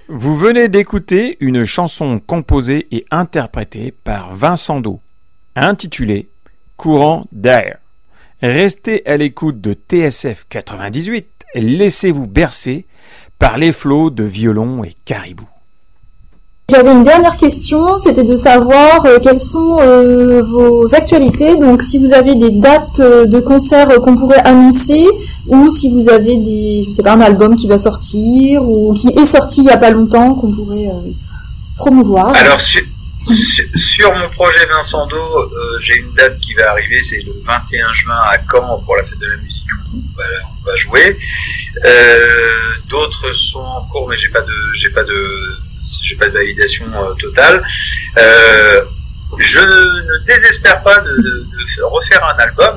Vous venez d'écouter une chanson composée et interprétée par Vincent Do, intitulée Courant d'air. Restez à l'écoute de TSF 98 et laissez-vous bercer par les flots de violon et caribou. J'avais une dernière question, c'était de savoir quelles sont vos actualités, donc si vous avez des dates de concerts qu'on pourrait annoncer, ou si vous avez un album qui va sortir, ou qui est sorti il n'y a pas longtemps, qu'on pourrait promouvoir. Alors, sur mon projet Vincent Do, j'ai une date qui va arriver, c'est le 21 juin à Caen pour la fête de la musique, on va jouer. D'autres sont en cours, mais j'ai pas de validation totale. Je ne désespère pas de refaire un album.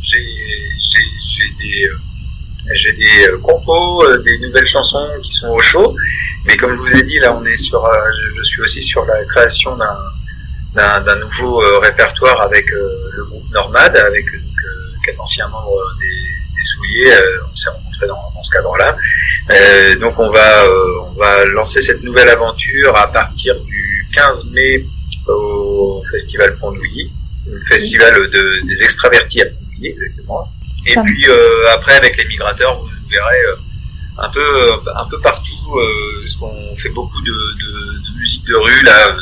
J'ai des compos, des nouvelles chansons qui sont au chaud. Mais comme je vous ai dit, là, je suis aussi sur la création d'un nouveau répertoire avec le groupe Normad, avec 4 anciens membres des Souliers. On s'est rencontrés dans ce cadre-là. Donc on va lancer cette nouvelle aventure à partir du 15 mai au Festival Pont-de-Nouilly, le festival des extravertis à Pont-de-Nouilly exactement. Et puis après avec les migrateurs, vous verrez un peu partout, parce qu'on fait beaucoup de musique de rue là.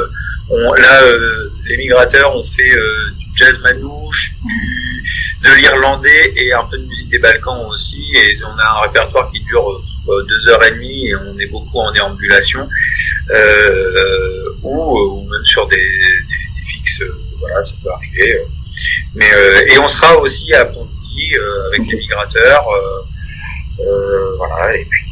Les migrateurs ont fait du jazz manouche, de l'irlandais et un peu de musique des Balkans aussi, et on a un répertoire qui dure 2h30 et on est beaucoup en déambulation, ou même sur des fixes, voilà, ça peut arriver. Et on sera aussi à Pont-de-Nouilly avec les migrateurs, voilà, et puis